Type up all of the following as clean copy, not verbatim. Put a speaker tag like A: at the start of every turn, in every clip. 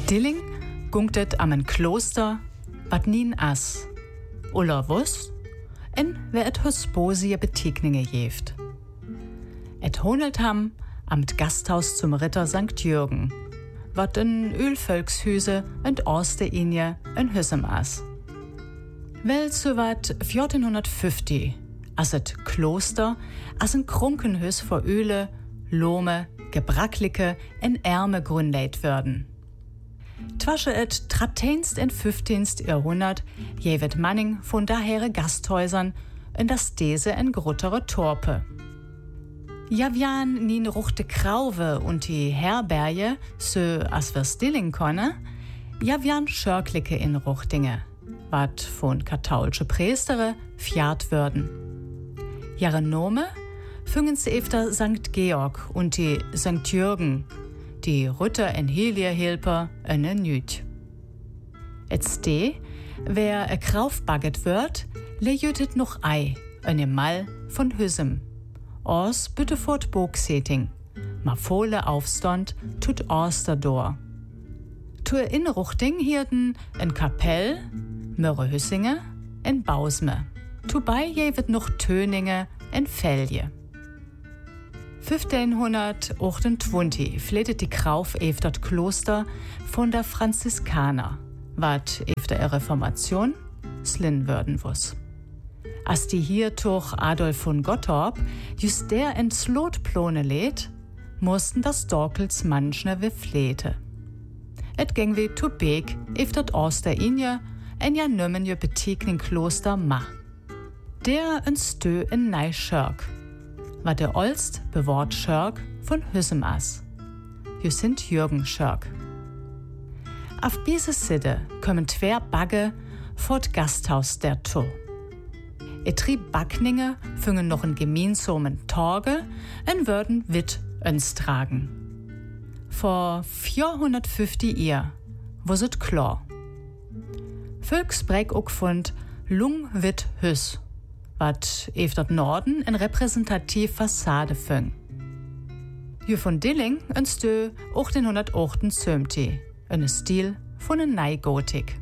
A: Dilling gungtet am en Kloster, wat nien as. Oder wuss? En wer et husposie Betekninge jeft. Et honelt ham am Gasthaus zum Ritter St. Jürgen, wat in Ölvölkshüse und Orste inje en Hüssem as. Wel so wat 1450, as et Kloster, as en Krunkenhüs vor Öle, Lome, Gebracklicke en Ärme grünleit würden. Twasche et 13. und 15. Jahrhundert jevet Manning von dahere Gasthäusern in das Dese en gruttere Torpe. Javian nien ruchte Krauve und die Herberge, so as wir's Dilling konne, javian Schörklicke in Ruchtinge, wat von katholsche Priestere fjart würden. Jahre Nome füngens efter St. Georg und die St. Jürgen, die Rütter en Helierhilper ene Nüt. Et ste, wer e Kraufbagget wird, lejötet noch Ei, ene Mal von Hüssem. Ors bitte fort Bogseting, ma Fohle aufstand, tut Orster dor. Tu in Ruchting hierden en Kapell, Mörre Hüssinge, en Bausme. Tu bei jevet noch Töninge en Felje. 1528 fletet die Krauf efter das Kloster von der Franziskaner, wat efter der Reformation slin würden wuss. As die hier durch Adolf von Gottorp just der en Slotplone lädt, mussten das Dorkels manchne wie flete. Et ging wie tu beg efter Oster inje en ja nömmen je betekning Kloster ma. Der en stö en nei Schörk, wat der Olst bewort Schörk von Hüssem as. Jo sind Jürgen Schörk. Auf diese Sitte kommen twer Bagge fort Gasthaus der To. Trieb Backninge füngen noch en gemeinsamen Torge en würden wit öns tragen. Vor 450 Jahr wo sit klar. Völksbreg ook fund Lung wit Hüss, wat efter Norden en repräsentativ Fassade füng. Jü von Dilling en stö 1878, en Stil von en Neigotik.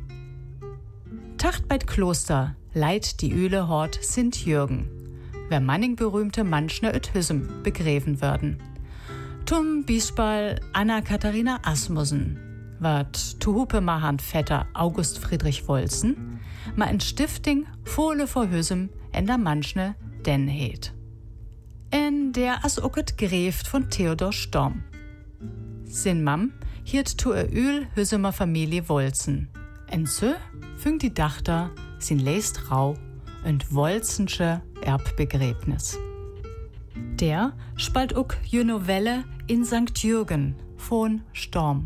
A: Tacht bei Kloster leiht die Öle Hort Sint Jürgen, wer manning berühmte manchne et Hüssem begräven würden. Zum Beispiel Anna-Katharina Asmussen, wat tu Hupe mahand Vetter August Friedrich Wolzen, ma in Stifting Fohle vor Hüssem en der manchne den heet. En der as oket Gräft von Theodor Storm. Sin Mam hiert tu Öl Hüssemer Familie Wolzen. En so füng die Dachter sin leist Rau und Wolzensche Erbbegräbnis. Der spalt ook je Novelle in St. Jürgen von Storm.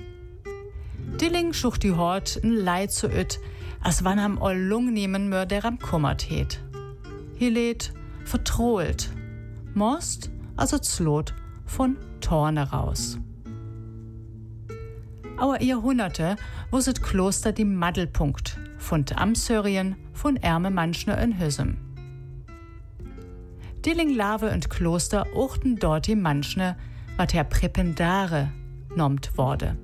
A: Dilling schucht die Hort n Leid zu öt, as wann am all Lung nehmen mör der am kummert heet. Hier lädt vertrohlt, most also Zlot von Torne raus. Aber Jahrhunderte wusset Kloster die Maddelpunkt von Amsörien von Ärme manchne in Hüssem. Dilling Lave und Kloster ochten dort die manchne, wat Herr Präpendare nommt wurde.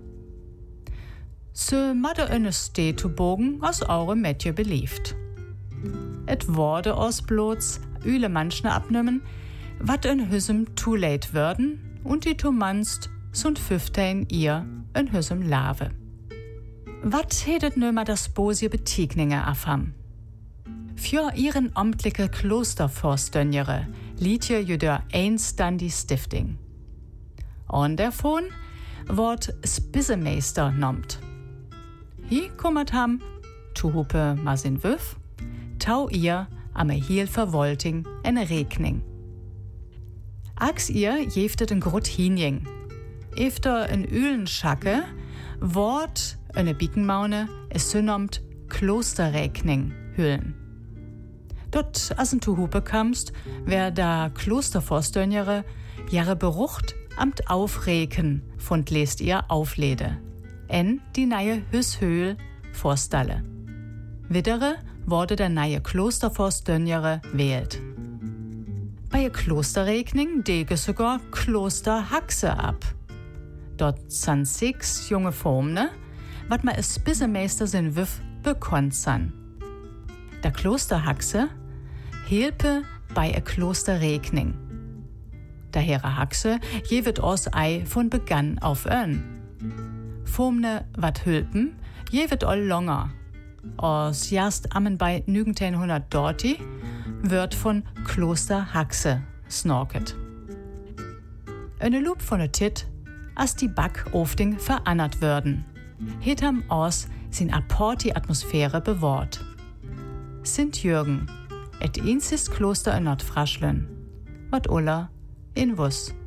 A: So madde eine Stetubogen aus eure Metje belieft. Et wurde aus bloß üle manchne abnümmen, wat in Hüssem too late würden und die Tumanst sunt 15 ihr in Hüssem Lave. Wat hedet nömer das Bosie Betekninge afham? Für ihren amtliche Klosterforstönjere liet je jüder eins dann die Stifting. Und davon wort Spissemeister nommt. Hi kummert ham, tu Hupe ma sin Wüff, tau ihr am Hiel verwolting en Regning. Ax ihr jeftet en Grut hinjing. Efter en Ölenschacke wort eine Biekenmaune es synomt Klosterregning hüllen. Dort as en tu Hupe kamst, wer da Klosterforstönjere jahre berucht amt Aufreken von lest ihr Auflede. En die neue Hüsshöhl vorstalle. Widdere wurde der neue Klosterforstönjere wählt. Bei Klosterregning dege sogar Klosterhaxe ab. Dort san 6 junge Formne, wat ma es Bissemeester sin Wiff bekannt san. Der Klosterhaxe helpe bei a Klosterregning. Der Herre Haxe jevet aus Ei von Begann auf ön. Formne wat hülpen, jevet all longer. Aus jast ammen bei 1900 dorti wird von Klosterhaxe snorket. Eine Loop von der Tit, as die Backofding verannert würden. Hitam aus sin apporti Atmosphäre bewahrt. Sint Jürgen, et insist Kloster in Nordfraschlen, wat Ulla in Wuss.